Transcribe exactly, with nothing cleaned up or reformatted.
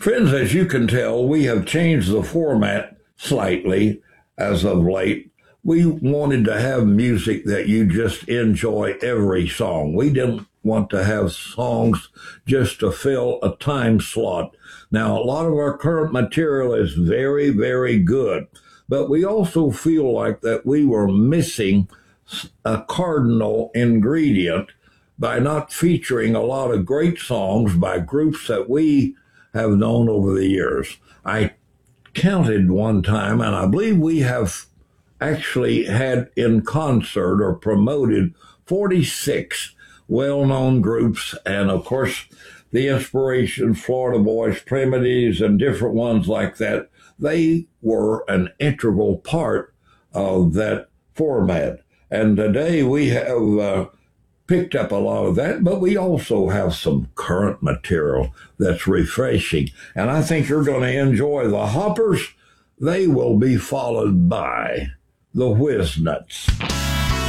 Friends, as you can tell, we have changed the format slightly as of late. We wanted to have music that you just enjoy every song. We didn't want to have songs just to fill a time slot. Now, a lot of our current material is very, very good, but we also feel like that we were missing a cardinal ingredient by not featuring a lot of great songs by groups that we have known over the years. I counted one time, and I believe we have actually had in concert or promoted forty-six well-known groups, and of course the Inspiration, Florida Boys, Primitives, and different ones like that. They were an integral part of that format, and today we have uh, picked up a lot of that, but we also have some current material that's refreshing, and I think you're going to enjoy the Hoppers. They will be followed by the Whiz Nuts.